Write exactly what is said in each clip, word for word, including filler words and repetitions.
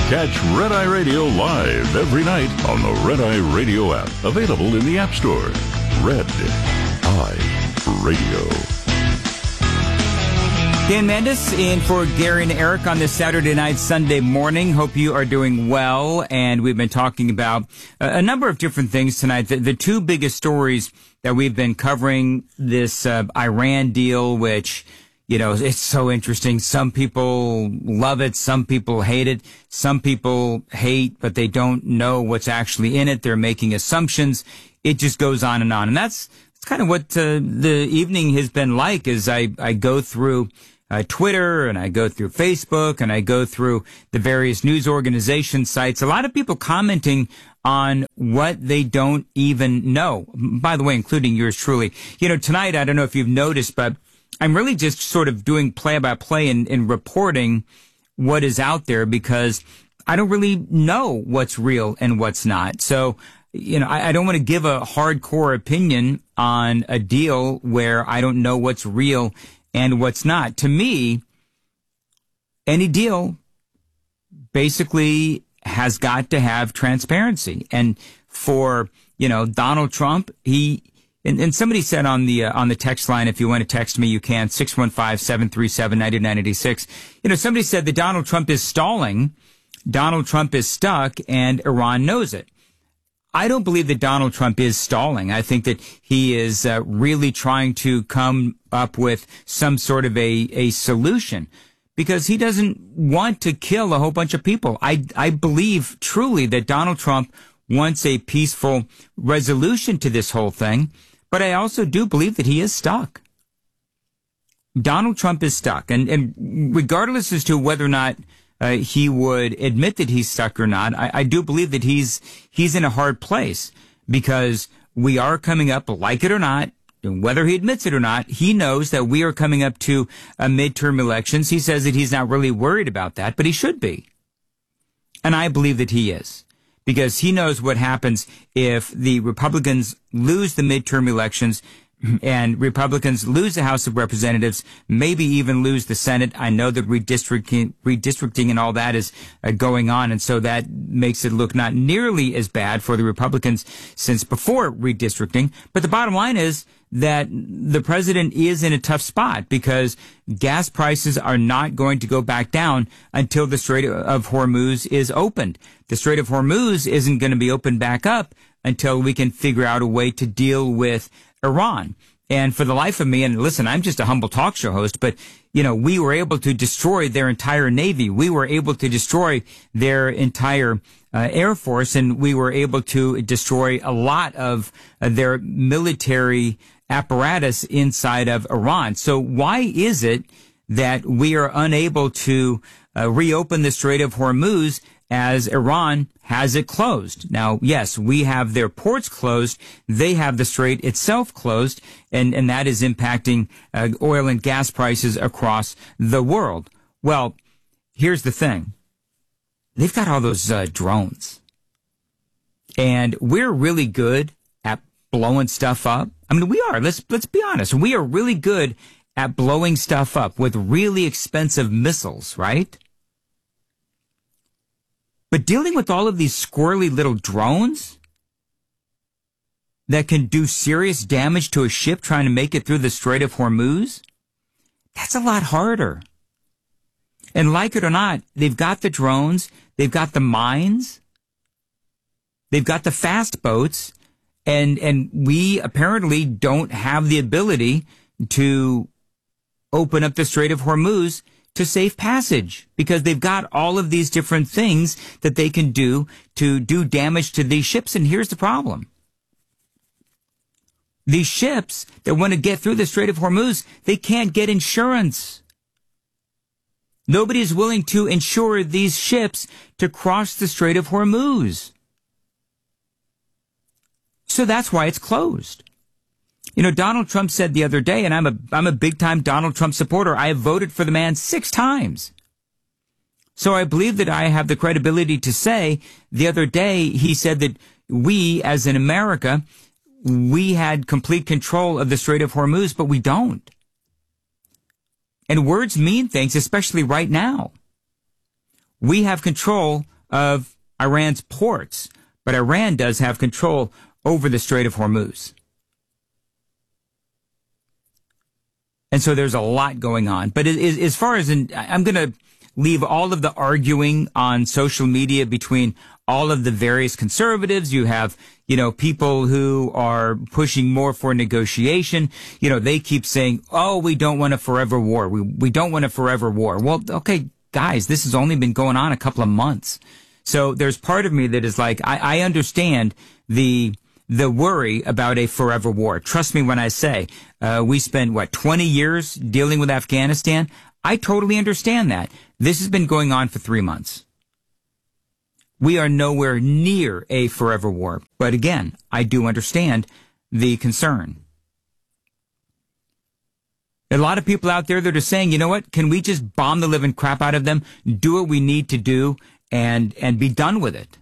Catch Red Eye Radio live every night on the Red Eye Radio app. Available in the App Store. Red Eye Radio. Dan Mendes in for Gary and Eric on this Saturday night, Sunday morning. Hope you are doing well. And we've been talking about a number of different things tonight. The, the two biggest stories that we've been covering, this uh, Iran deal, which, you know, it's so interesting. Some people love it. Some people hate it. Some people hate, but they don't know what's actually in it. They're making assumptions. It just goes on and on. And that's, that's kind of what uh, the evening has been like as I, I go through Uh, Twitter, and I go through Facebook, and I go through the various news organization sites. A lot of people commenting on what they don't even know. By the way, including yours truly. You know, tonight, I don't know if you've noticed, but I'm really just sort of doing play-by-play and, and reporting what is out there because I don't really know what's real and what's not. So, you know, I, I don't want to give a hardcore opinion on a deal where I don't know what's real and what's not. To me, any deal basically has got to have transparency. And for, you know, Donald Trump, he, and, and somebody said on the, uh, on the text line, if you want to text me, you can, six one five, seven three seven, nine nine eight six. You know, somebody said that Donald Trump is stalling, Donald Trump is stuck, and Iran knows it. I don't believe that Donald Trump is stalling. I think that he is uh, really trying to come up with some sort of a, a solution because he doesn't want to kill a whole bunch of people. I, I believe truly that Donald Trump wants a peaceful resolution to this whole thing, but I also do believe that he is stuck. Donald Trump is stuck. And, and regardless as to whether or not Uh, he would admit that he's stuck or not, I, I do believe that he's he's in a hard place because we are coming up, like it or not, whether he admits it or not, he knows that we are coming up to uh, midterm elections. He says that he's not really worried about that, but he should be. And I believe that he is because he knows what happens if the Republicans lose the midterm elections and Republicans lose the House of Representatives, maybe even lose the Senate. I know that redistricting, redistricting and all that is uh, going on, and so that makes it look not nearly as bad for the Republicans since before redistricting. But the bottom line is that the president is in a tough spot because gas prices are not going to go back down until the Strait of Hormuz is opened. The Strait of Hormuz isn't going to be opened back up until we can figure out a way to deal with Iran. And for the life of me, and listen, I'm just a humble talk show host, but, you know, we were able to destroy their entire Navy. We were able to destroy their entire uh, Air Force, and we were able to destroy a lot of uh, their military apparatus inside of Iran. So why is it that we are unable to uh, reopen the Strait of Hormuz as Iran has it closed? Now, yes, we have their ports closed. They have the strait itself closed, and, and that is impacting uh, oil and gas prices across the world. Well, here's the thing. They've got all those uh, drones, and we're really good at blowing stuff up. I mean, we are. Let's, let's be honest. We are really good at blowing stuff up with really expensive missiles, right? But dealing with all of these squirrely little drones that can do serious damage to a ship trying to make it through the Strait of Hormuz, that's a lot harder. And like it or not, they've got the drones, they've got the mines, they've got the fast boats, and, and we apparently don't have the ability to open up the Strait of Hormuz to safe passage because they've got all of these different things that they can do to do damage to these ships. And here's the problem. These ships that want to get through the Strait of Hormuz, they can't get insurance. Nobody is willing to insure these ships to cross the Strait of Hormuz. So that's why it's closed. You know, Donald Trump said the other day, and I'm a I'm a big-time Donald Trump supporter, I have voted for the man six times. So I believe that I have the credibility to say the other day he said that we, as in America, we had complete control of the Strait of Hormuz, but we don't. And words mean things, especially right now. We have control of Iran's ports, but Iran does have control over the Strait of Hormuz. And so there's a lot going on. But as, as far as in, I'm going to leave all of the arguing on social media between all of the various conservatives. You have, you know, people who are pushing more for negotiation. You know, they keep saying, oh, we don't want a forever war. We, we don't want a forever war. Well, okay, guys, this has only been going on a couple of months. So there's part of me that is like, I, I understand the, the worry about a forever war. Trust me when I say, uh, we spent, what, twenty years dealing with Afghanistan? I totally understand that. This has been going on for three months. We are nowhere near a forever war. But again, I do understand the concern. A lot of people out there that are saying, you know what, can we just bomb the living crap out of them, do what we need to do, and, and be done with it?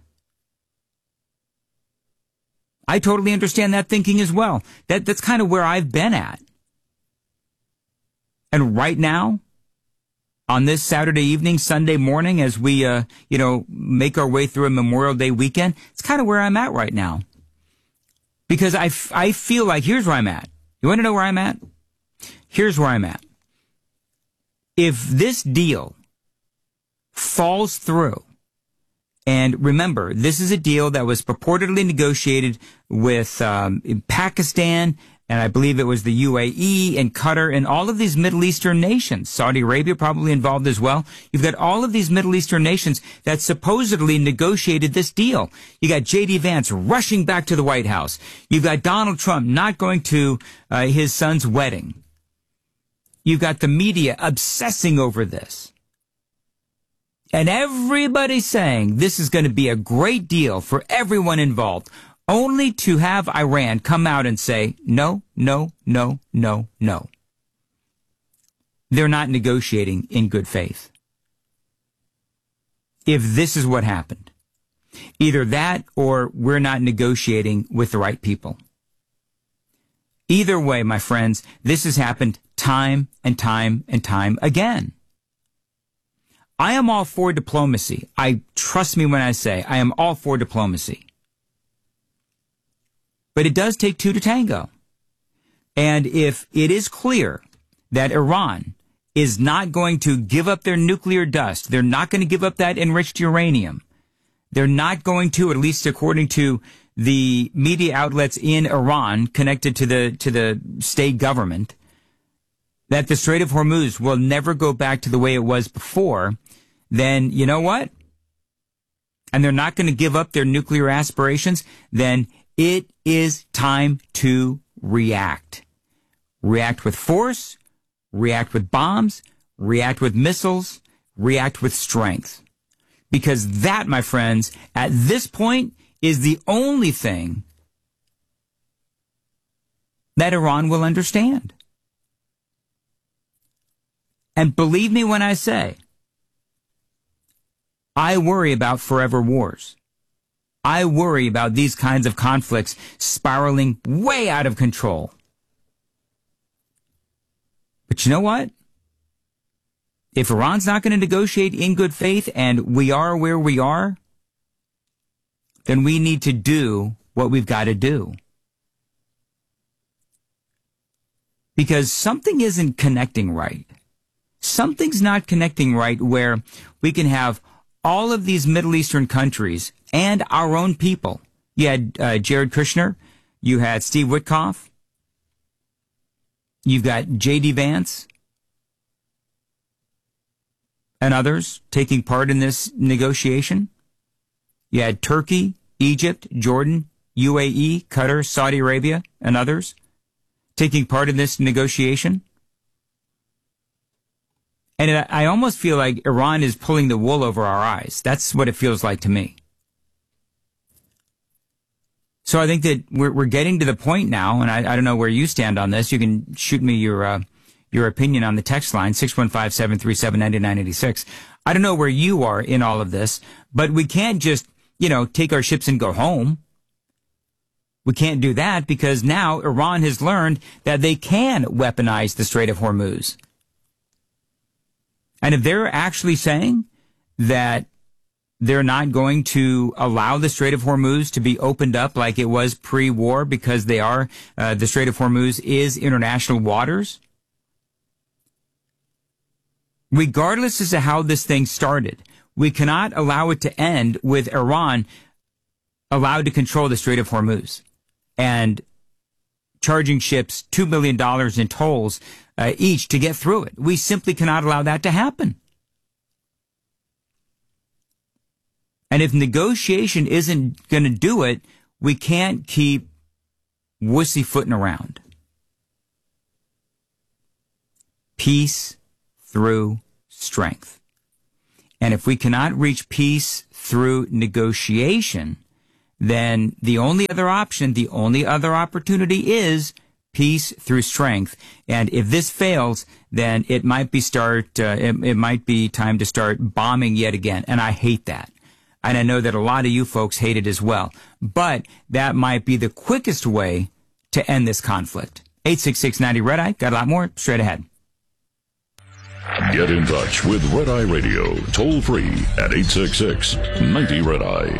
I totally understand that thinking as well. That, that's kind of where I've been at. And right now, on this Saturday evening, Sunday morning, as we, uh, you know, make our way through a Memorial Day weekend, it's kind of where I'm at right now. Because I, f- I feel like, here's where I'm at. You want to know where I'm at? Here's where I'm at. If this deal falls through, and remember, this is a deal that was purportedly negotiated with um, Pakistan, and I believe it was the U A E and Qatar and all of these Middle Eastern nations. Saudi Arabia probably involved as well. You've got all of these Middle Eastern nations that supposedly negotiated this deal. You got J D Vance rushing back to the White House. You've got Donald Trump not going to uh, his son's wedding. You've got the media obsessing over this. And everybody saying this is going to be a great deal for everyone involved, only to have Iran come out and say, no, no, no, no, no. They're not negotiating in good faith. If this is what happened, either that or we're not negotiating with the right people. Either way, my friends, this has happened time and time and time again. I am all for diplomacy. I trust me when I say I am all for diplomacy. But it does take two to tango. And if it is clear that Iran is not going to give up their nuclear dust, they're not going to give up that enriched uranium, they're not going to, at least according to the media outlets in Iran connected to the to the state government, that the Strait of Hormuz will never go back to the way it was before, then you know what? And they're not going to give up their nuclear aspirations, then it is time to react. React with force, react with bombs, react with missiles, react with strength. Because that, my friends, at this point is the only thing that Iran will understand. And believe me when I say, I worry about forever wars. I worry about these kinds of conflicts spiraling way out of control. But you know what? If Iran's not going to negotiate in good faith and we are where we are, then we need to do what we've got to do. Because something isn't connecting right. Something's not connecting right where we can have all of these Middle Eastern countries and our own people. You had uh, Jared Kushner. You had Steve Witkoff. You've got J D Vance and others taking part in this negotiation. You had Turkey, Egypt, Jordan, U A E, Qatar, Saudi Arabia, and others taking part in this negotiation. And it, I almost feel like Iran is pulling the wool over our eyes. That's what it feels like to me. So I think that we're, we're getting to the point now, and I, I don't know where you stand on this. You can shoot me your uh, your opinion on the text line, six one five, seven three seven, nine nine eight six. I don't know where you are in all of this, but we can't just, you know, take our ships and go home. We can't do that because now Iran has learned that they can weaponize the Strait of Hormuz. And if they're actually saying that they're not going to allow the Strait of Hormuz to be opened up like it was pre-war because they are, uh, the Strait of Hormuz is international waters. Regardless as to how this thing started, we cannot allow it to end with Iran allowed to control the Strait of Hormuz and charging ships two billion dollars in tolls uh, each to get through it. We simply cannot allow that to happen. And if negotiation isn't going to do it, we can't keep wussy-footing around. Peace through strength. And if we cannot reach peace through negotiation, then the only other option, the only other opportunity is peace through strength. And if this fails, then it might be start. Uh, it, it might be time to start bombing yet again. And I hate that. And I know that a lot of you folks hate it as well. But that might be the quickest way to end this conflict. eight six six, ninety, Red Eye. Got a lot more straight ahead. Get in touch with Red Eye Radio, toll free at eight six six, ninety, Red Eye.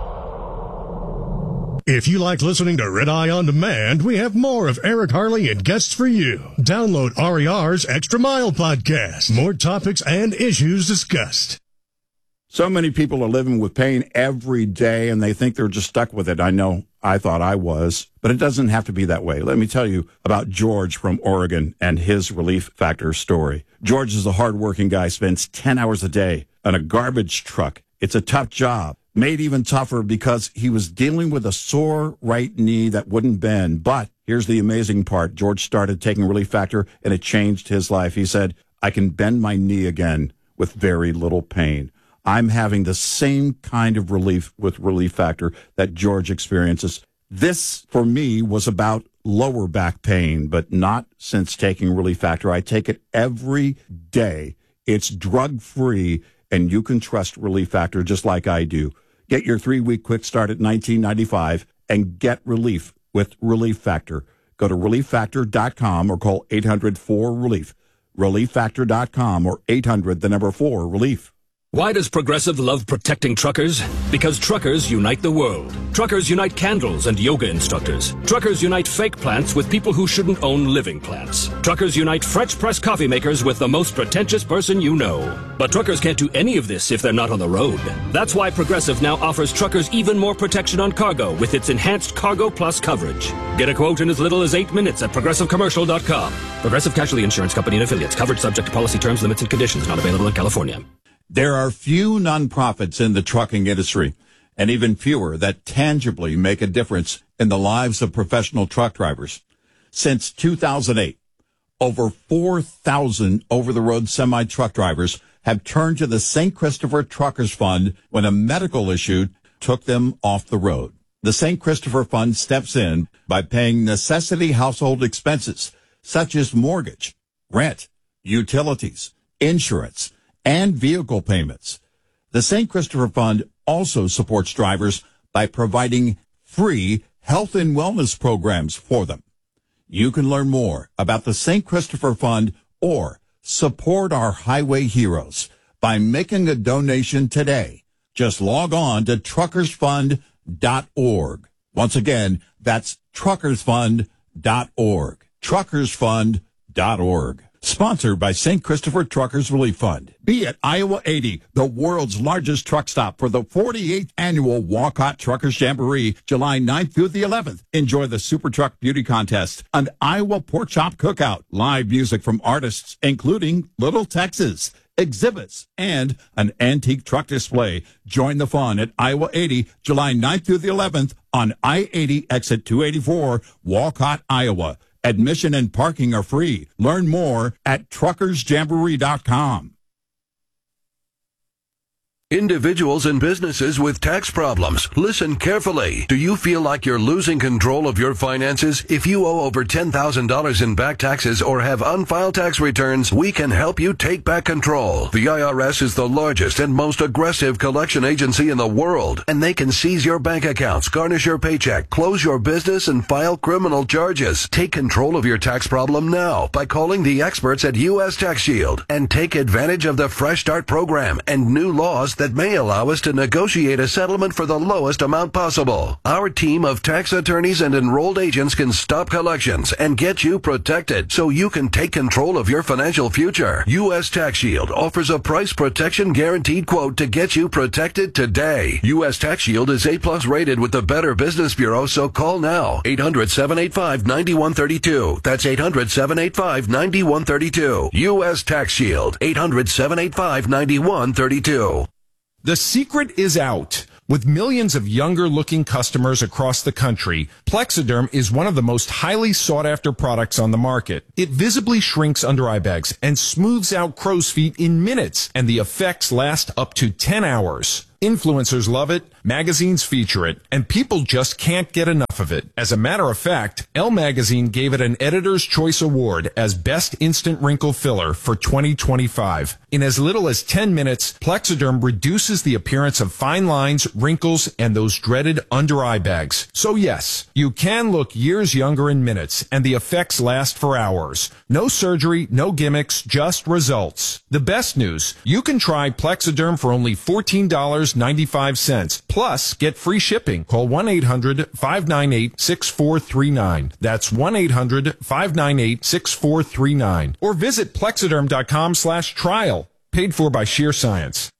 If you like listening to Red Eye On Demand, we have more of Eric Harley and guests for you. Download R E R's Extra Mile podcast. More topics and issues discussed. So many people are living with pain every day, and they think they're just stuck with it. I know I thought I was, but it doesn't have to be that way. Let me tell you about George from Oregon and his Relief Factor story. George is a hardworking guy, spends ten hours a day on a garbage truck. It's a tough job, made even tougher because he was dealing with a sore right knee that wouldn't bend. But here's the amazing part. George started taking Relief Factor, and it changed his life. He said, I can bend my knee again with very little pain. I'm having the same kind of relief with Relief Factor that George experiences. This, for me, was about lower back pain, but not since taking Relief Factor. I take it every day. It's drug-free, and you can trust Relief Factor just like I do. Get your three-week quick start at nineteen ninety-five and get relief with Relief Factor. Go to relief factor dot com or call eight hundred four relief. relief factor dot com or eight hundred, the number four, relief. Why does Progressive love protecting truckers? Because truckers unite the world. Truckers unite candles and yoga instructors. Truckers unite fake plants with people who shouldn't own living plants. Truckers unite French press coffee makers with the most pretentious person you know. But truckers can't do any of this if they're not on the road. That's why Progressive now offers truckers even more protection on cargo with its enhanced Cargo Plus coverage. Get a quote in as little as eight minutes at progressive commercial dot com. Progressive Casualty Insurance Company and affiliates. Coverage subject to policy terms, limits, and conditions. Not available in California. There are few nonprofits in the trucking industry, and even fewer that tangibly make a difference in the lives of professional truck drivers. Since two thousand eight, over four thousand over-the-road semi-truck drivers have turned to the Saint Christopher Truckers Fund when a medical issue took them off the road. The Saint Christopher Fund steps in by paying necessity household expenses, such as mortgage, rent, utilities, insurance, and vehicle payments. The Saint Christopher Fund also supports drivers by providing free health and wellness programs for them. You can learn more about the Saint Christopher Fund or support our highway heroes by making a donation today. Just log on to truckers fund dot org. Once again, that's truckers fund dot org. truckers fund dot org. Sponsored by Saint Christopher Truckers Relief Fund. Be at Iowa eighty, the world's largest truck stop for the forty-eighth annual Walcott Truckers Jamboree, July ninth through the eleventh. Enjoy the Super Truck Beauty Contest, an Iowa Pork Chop Cookout, live music from artists including Little Texas, exhibits, and an antique truck display. Join the fun at Iowa eighty, July ninth through the eleventh on I eighty exit two eighty-four, Walcott, Iowa. Admission and parking are free. Learn more at truckers jamboree dot com. Individuals and businesses with tax problems, listen carefully. Do you feel like you're losing control of your finances? If you owe over ten thousand dollars in back taxes or have unfiled tax returns, we can help you take back control. The I R S is the largest and most aggressive collection agency in the world, and they can seize your bank accounts, garnish your paycheck, close your business, and file criminal charges. Take control of your tax problem now by calling the experts at U S Tax Shield and take advantage of the Fresh Start program and new laws clause that may allow us to negotiate a settlement for the lowest amount possible. Our team of tax attorneys and enrolled agents can stop collections and get you protected so you can take control of your financial future. U S Tax Shield offers a price protection guaranteed quote to get you protected today. U S Tax Shield is A plus rated with the Better Business Bureau, so call now. eight hundred, seven eight five, nine one three two. That's eight hundred, seven eight five, nine one three two. U S Tax Shield. eight hundred, seven eight five, nine one three two. The secret is out. With millions of younger-looking customers across the country, Plexiderm is one of the most highly sought-after products on the market. It visibly shrinks under-eye bags and smooths out crow's feet in minutes, and the effects last up to ten hours. Influencers love it, magazines feature it, and people just can't get enough of it. As a matter of fact, Elle Magazine gave it an Editor's Choice Award as Best Instant Wrinkle Filler for twenty twenty-five. In as little as ten minutes, Plexiderm reduces the appearance of fine lines, wrinkles, and those dreaded under-eye bags. So yes, you can look years younger in minutes, and the effects last for hours. No surgery, no gimmicks, just results. The best news, you can try Plexiderm for only fourteen dollars and ninety-five cents. Plus, get free shipping. Call one eight hundred, five nine eight, six four three nine. That's one eight hundred, five nine eight, six four three nine. Or visit plexiderm dot com slash trial. Paid for by Sheer Science.